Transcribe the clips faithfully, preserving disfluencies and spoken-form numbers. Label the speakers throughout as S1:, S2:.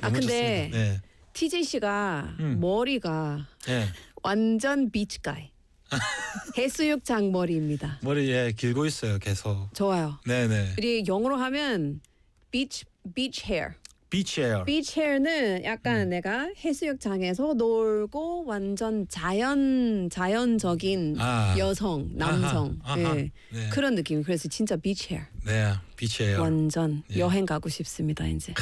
S1: 아
S2: 너무
S1: 근데
S2: 좋습니다. 네.
S1: 티제이 씨가
S2: 음.
S1: 머리가
S2: 네.
S1: 완전 비치가이. 해수욕장 머리입니다.
S2: 머리 예 길고 있어요 계속.
S1: 좋아요.
S2: 네네.
S1: 우리 영어로 하면 beach beach hair.
S2: 비치 에어.
S1: beach hair는 약간
S2: 음.
S1: 내가 해수욕장에서 놀고 완전 자연 자연적인
S2: 아.
S1: 여성 남성
S2: 아하, 아하.
S1: 예.
S2: 네.
S1: 그런 느낌. 그래서 진짜 beach hair.
S2: 네. 비치 에어.
S1: 완전
S2: 예.
S1: 여행 가고 싶습니다 이제.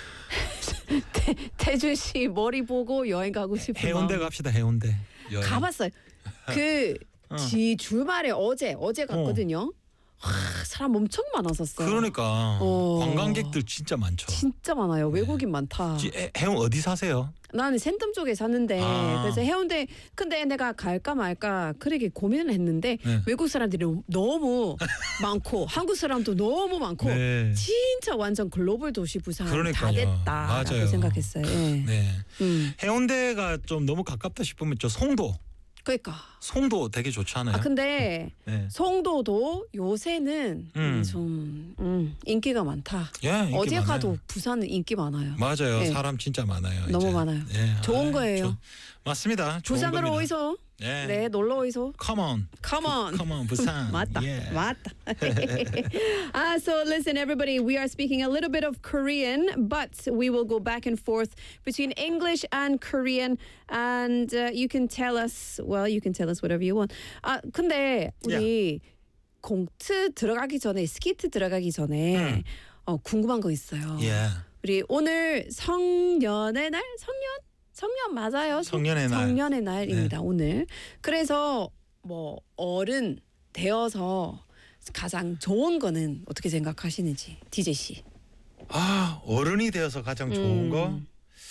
S1: 태, 태준 씨 머리 보고 여행 가고 싶은
S2: 해운대
S1: 마음.
S2: 갑시다 해운대. 여행.
S1: 가봤어요. 그
S2: 어.
S1: 지 주말에 어제 어제 갔거든요. 와, 사람 엄청 많았었어요.
S2: 그러니까
S1: 어.
S2: 관광객들 진짜 많죠.
S1: 진짜 많아요. 외국인 많다.
S2: 지- 해- 해운 어디 사세요?
S1: 나는 센텀 쪽에 사는데
S2: 아.
S1: 그래서 해운대 근데 내가 갈까 말까 그렇게 고민을 했는데
S2: 네.
S1: 외국 사람들이 너무 많고 한국 사람도 너무 많고
S2: 네.
S1: 진짜 완전 글로벌 도시 부산 다
S2: 그러니까요.
S1: 됐다라고
S2: 맞아요.
S1: 생각했어요. 예.
S2: 네.
S1: 음.
S2: 해운대가 좀 너무 가깝다 싶으면 저 송도.
S1: 그러니까.
S2: 송도 되게 좋잖아요.
S1: 아 근데
S2: 네.
S1: 송도도 요새는
S2: 음.
S1: 좀 음, 인기가 많다.
S2: 예, 인기
S1: 어디
S2: 많아요.
S1: 가도 부산은 인기 많아요.
S2: 맞아요.
S1: 네.
S2: 사람 진짜 많아요.
S1: 너무
S2: 이제.
S1: 많아요.
S2: 예.
S1: 좋은
S2: 아이,
S1: 거예요.
S2: 조- 맞습니다. 좋은
S1: 부산으로
S2: 겁니다.
S1: 오이소.
S2: 예.
S1: 네, 놀러 오이소.
S2: Come on.
S1: Come on.
S2: Come on, 부산.
S1: 맞다.
S2: 예.
S1: 맞다. ah, so listen, everybody, we are speaking a little bit of Korean, but we will go back and forth between English and Korean, and uh, you can tell us, well, you can tell us whatever you want. 아, 근데 우리 공트 들어가기 전에, 스키트 들어가기 전에
S2: 음.
S1: 어, 궁금한 거 있어요.
S2: 예.
S1: 우리 오늘 성년의 날? 성년? 성년 맞아요. 성-
S2: 성년의 날.
S1: 성년의 날입니다. 오늘. 그래서 뭐 어른 되어서 가장 좋은 거는 어떻게 생각하시는지 디제이 씨.
S2: 아, 어른이 되어서 가장 좋은
S1: 음.
S2: 거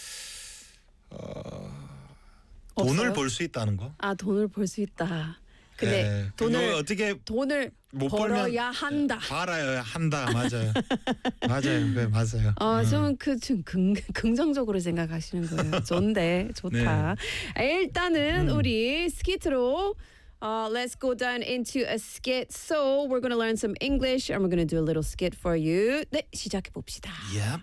S2: 돈을
S1: 없어요?
S2: 벌 수 있다는 거.
S1: 아 돈을 벌 수 있다. 근데
S2: 예.
S1: 돈을
S2: 그거 어떻게
S1: 돈을
S2: 못
S1: 벌어야
S2: 벌면
S1: 한다.
S2: 벌어야 한다. 맞아요. 맞아요. 네, 맞아요.
S1: 어,
S2: 음.
S1: 좀 그 좀 긍정적으로 생각하시는 거예요. 좋은데 좋다. 일단은
S2: 음.
S1: 우리 스키트로 uh, let's go down into a skit. So we're going to learn some English and we're going to do a little skit for you. 네, 시작해 봅시다.
S2: Yep.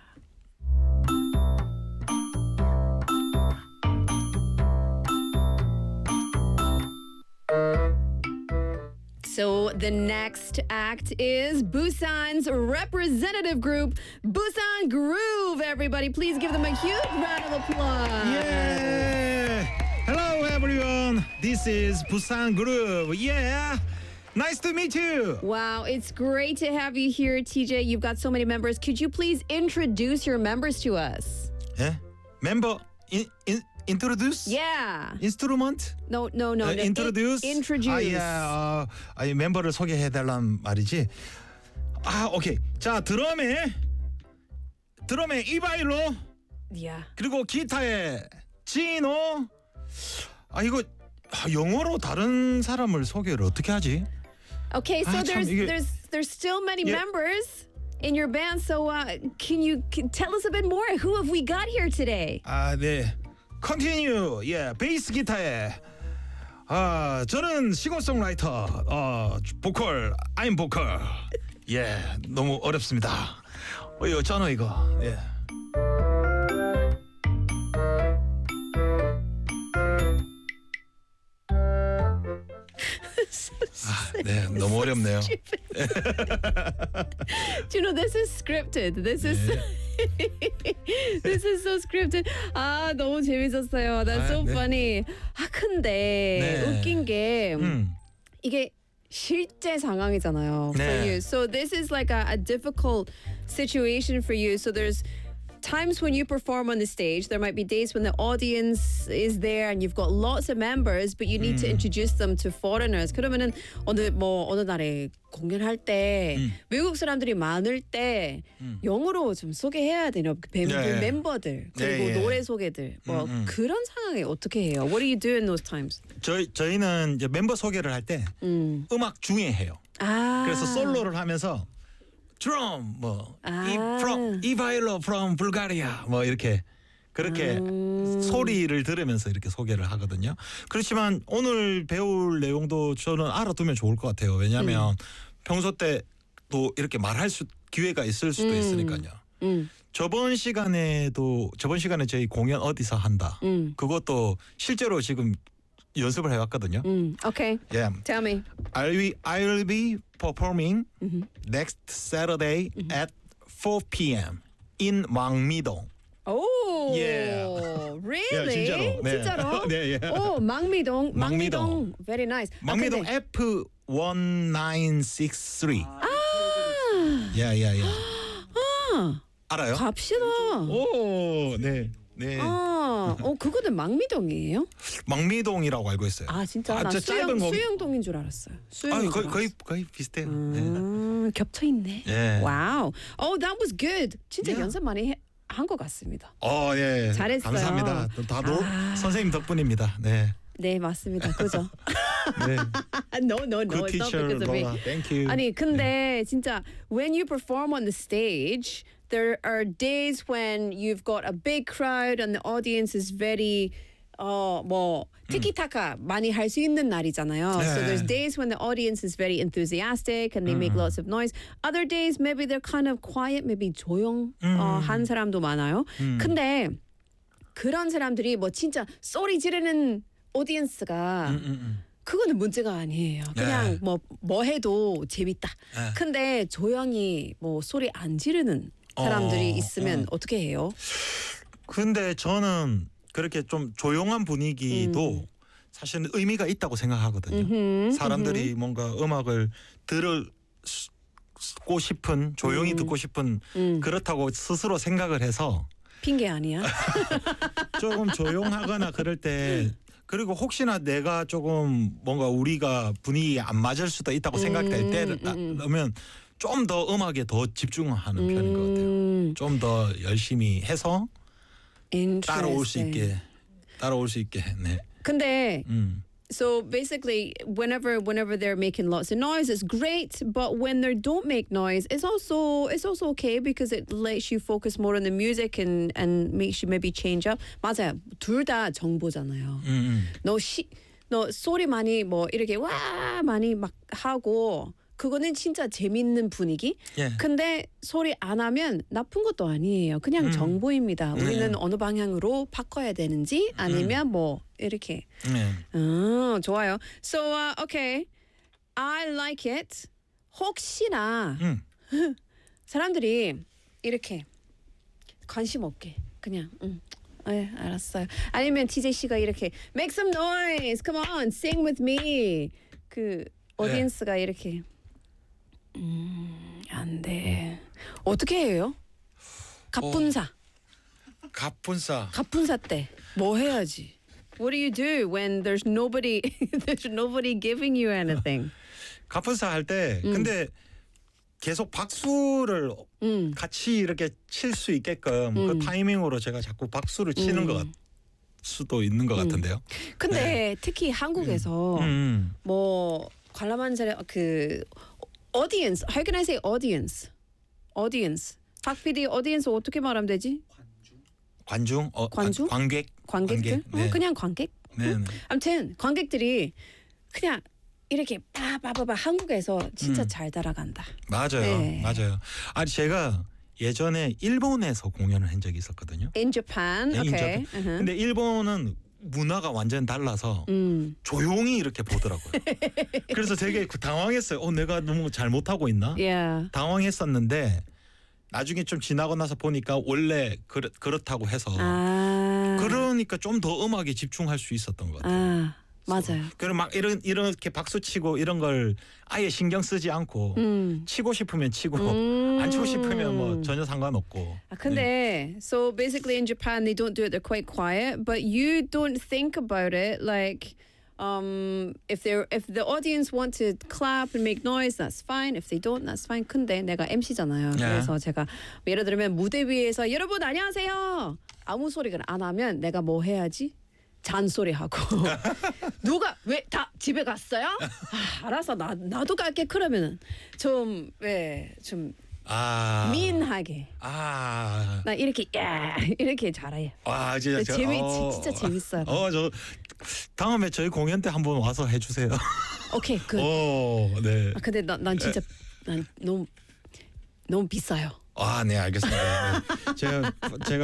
S1: So the next act is Busan's representative group, Busan Groove. Everybody, please give them a huge round of applause.
S2: Yeah. Hello everyone. This is Busan Group. Yeah. Nice to meet you.
S1: Wow, it's great to have you here, T J. You've got so many members. Could you please introduce your members to us?
S2: 예? 멤버 in, in, introduce?
S1: Yeah.
S2: instrument?
S1: No, no, no.
S2: 어,
S1: no.
S2: introduce?
S1: In- introduce.
S2: 아, 예, 어, 아니, 멤버를 소개해달란 말이지. 아, 오케이. 자, 드럼에 드럼에 이바일로
S1: Yeah.
S2: 그리고 기타에 지노. 아, 이거 아, 영어로 다른 사람을 소개를 어떻게 하지?
S1: Okay, so
S2: 아, 참,
S1: there's
S2: 이게-
S1: there's there's still many
S2: 예.
S1: members in your band. So uh, can you can tell us a bit more? Who have we got here today?
S2: 아, 네. 컨티뉴. 예, 베이스 기타에 아, 저는 싱어송라이터. 어, 보컬. I'm 보컬. 예, 너무 어렵습니다. 어, 이거 잖아 이거. 예. 아, 네, 너무 어렵네요.
S1: Do you know this is scripted? This is this is so scripted. 아 너무 재밌었어요. That's
S2: 아,
S1: so
S2: 네.
S1: funny. 아 근데
S2: 네.
S1: 웃긴 게
S2: 음.
S1: 이게 실제 상황이잖아요. For
S2: 네.
S1: you. So this is like a, a difficult situation for you. So there's times when you perform on the stage, there might be days when the audience is there and you've got lots of members, but you need to introduce them to foreigners. 그러면은 어느 뭐 어느 날에 공연할 때
S2: 음.
S1: 외국 사람들이 많을 때
S2: 음.
S1: 영어로 좀 소개해야 되는 그 멤-
S2: 네.
S1: 멤버들 그리고
S2: 네, 예.
S1: 노래 소개들 뭐
S2: 음, 음.
S1: 그런 상황에 어떻게 해요? What do you do in those times?
S2: 저희 저희는 이제 멤버 소개를 할 때
S1: 음.
S2: 음악 중에 해요.
S1: 아.
S2: 그래서 솔로를 하면서 드럼 뭐
S1: 아.
S2: 이 from 이바일로 from 불가리아 뭐 이렇게 그렇게
S1: 음.
S2: 소리를 들으면서 이렇게 소개를 하거든요. 그렇지만 오늘 배울 내용도 저는 알아두면 좋을 것 같아요. 왜냐하면
S1: 음.
S2: 평소 때도 이렇게 말할 수 기회가 있을 수도
S1: 음.
S2: 있으니까요.
S1: 음.
S2: 저번 시간에도 저번 시간에 저희 공연 어디서 한다.
S1: 음.
S2: 그것도 실제로 지금 연습을 해왔거든요.
S1: 음. Okay.
S2: Yeah.
S1: Tell me.
S2: I'll be I'll be performing
S1: Mm-hmm.
S2: next Saturday at four p.m. in 망미동.
S1: Oh.
S2: Yeah.
S1: Really?
S2: 예, 진짜로. 네.
S1: 진짜로?
S2: 네, 예.
S1: 오, 망미동.
S2: 망미동.
S1: 망미동. Very nice. 아,
S2: 망미동
S1: 근데-
S2: F nineteen sixty-three.
S1: 아.
S2: 야, 야, 야.
S1: 아,
S2: 알아요?
S1: 갑시다.
S2: 오, 네. 네.
S1: 아, 어 그거는 망미동이에요?
S2: 망미동이라고 알고 있어요.
S1: 아 진짜
S2: 아,
S1: 나
S2: 저
S1: 수영
S2: 짧은 거-
S1: 수영동인 줄 알았어요.
S2: 아,
S1: 수영인
S2: 거의
S1: 줄
S2: 거의
S1: 알았어.
S2: 거의 비슷해요. 네.
S1: 음, 겹쳐 있네.
S2: 예.
S1: 와우. Oh, that was good. 진짜
S2: Yeah.
S1: 연습 많이 한 것 같습니다.
S2: 어, 예.
S1: 잘했어요.
S2: 감사합니다. 다 노,
S1: 아.
S2: 선생님 덕분입니다. 네.
S1: 네 맞습니다. 그죠?
S2: 네.
S1: no, no, no.
S2: Good
S1: It's not
S2: teacher
S1: because of me.
S2: Laura. Thank you.
S1: 아니 근데 진짜 when you perform on the stage, there are days when you've got a big crowd and the audience is very 어뭐 티키타카 많이 할 수 있는 날이잖아요. So
S2: 네.
S1: there's days when the audience is very enthusiastic and they make lots of noise. Other days maybe they're kind of quiet, maybe 조용 어, 한 사람도 많아요. 근데 그런 사람들이 뭐 진짜 소리 지르는 오디언스가
S2: 음, 음.
S1: 그거는 문제가 아니에요. 그냥
S2: 네.
S1: 뭐 뭐 해도 재밌다.
S2: 네.
S1: 근데 조용히 뭐 소리 안 지르는 사람들이
S2: 어,
S1: 있으면
S2: 어.
S1: 어떻게 해요?
S2: 근데 저는 그렇게 좀 조용한 분위기도 사실은 의미가 있다고 생각하거든요.
S1: 음흠,
S2: 사람들이 뭔가 음악을 들고 싶은 조용히
S1: 음.
S2: 듣고 싶은
S1: 음.
S2: 그렇다고 스스로 생각을 해서
S1: 핑계 아니야?
S2: 조금 조용하거나 그럴 때 그리고 혹시나 내가 조금 뭔가 우리가 분위기에 안 맞을 수도 있다고 생각될 때라면 좀 더 음악에 더 집중하는 편인 것 같아요.
S1: 음,
S2: 좀 더 열심히 해서 따라올 수
S1: interesting.
S2: 있게 따라올 수 있게. 네.
S1: 근데
S2: 음.
S1: so basically whenever whenever they're making lots of noise it's great, but when they don't make noise it's also it's also okay because it lets you focus more on the music and and makes you maybe change up. 맞아요. 둘 다 정보잖아요.
S2: 음, 음.
S1: 너 시, 너 소리 많이 뭐 이렇게 와 많이 막 하고 그거는 진짜 재밌는 분위기.
S2: 예.
S1: 근데 소리 안 하면 나쁜 것도 아니에요. 그냥 정보입니다. 우리는 어느 방향으로 바꿔야 되는지 아니면 뭐 이렇게.
S2: 네.
S1: 음, 좋아요. So uh, okay, I like it. 혹시나
S2: 음.
S1: 사람들이 이렇게 관심 없게 그냥 음. 네, 알았어요. 아니면 티제이 씨가 이렇게 make some noise, come on, sing with me. 그 오디언스가 이렇게 음, 안 돼. 어떻게 해요? 갑분사,
S2: 갑분싸.
S1: 갑분사 때 뭐 해야지? What do you do when there's nobody, there's nobody giving you anything?
S2: 갑분싸 할 때 근데 계속 박수를
S1: 음.
S2: 같이 이렇게 칠 수 있게끔 그 타이밍으로 제가 자꾸 박수를 치는 것 같, 수도 있는 것 같은데요.
S1: 근데 특히 한국에서
S2: 음.
S1: 뭐 관람하는 사람 그 audience, how can I say audience? audience. 박 피디 audience 어떻게 말하면 되지?
S2: 관중, 어,
S1: 관중?
S2: 아, 관객,
S1: 관객들?
S2: 관객. 네.
S1: 어, 그냥 관객?
S2: 네, 네.
S1: 아무튼 관객들이 그냥 이렇게 빠바바바 한국에서 진짜
S2: 음.
S1: 잘 따라간다.
S2: 맞아요,
S1: 네.
S2: 맞아요. 아니 제가 예전에 일본에서 공연을 한 적이 있었거든요.
S1: In Japan,
S2: 네,
S1: okay.
S2: 인자-
S1: uh-huh.
S2: 근데 일본은 문화가 완전 달라서
S1: 음,
S2: 조용히 이렇게 보더라고요. 그래서 되게 당황했어요. 어, 내가 너무 잘못하고 있나?
S1: yeah.
S2: 당황했었는데 나중에 좀 지나고 나서 보니까 원래 그렇, 그렇다고 해서
S1: 아,
S2: 그러니까 좀 더 음악에 집중할 수 있었던 것 같아요.
S1: 아, 맞아요.
S2: 그럼 막 이런 이렇게 박수 치고 이런 걸 아예 신경 쓰지 않고
S1: 음.
S2: 치고 싶으면 치고
S1: 음.
S2: 안 치고 싶으면 뭐 전혀 상관없고.
S1: 아, 근데 so basically in Japan they don't do it. They're quite quiet, but you don't think about it like um if they're if the audience want to clap and make noise, that's fine. If they don't, that's fine. 근데 내가 엠시잖아요.
S2: 네.
S1: 그래서 제가 예를 들면 무대 위에서 여러분 안녕하세요. 아무 소리가 안 하면 내가 뭐 해야지? 잔소리 하고 누가 왜 다 집에 갔어요? 아, 알아서 나 나도 갈게. 그러면은 좀왜좀
S2: 아.
S1: 미인하게
S2: 아.
S1: 나 이렇게 야 이렇게 잘해요.
S2: 와 진짜 저-
S1: 재미
S2: 어,
S1: 진짜 재밌어요.
S2: 어 저 다음에 저희 공연 때 한번 와서 해주세요.
S1: 오케이 그.
S2: 어 네.
S1: 아 근데 나, 난 진짜 난 너무 너무 비싸요.
S2: 아, 네, 알겠습니다. 네. 제가 제가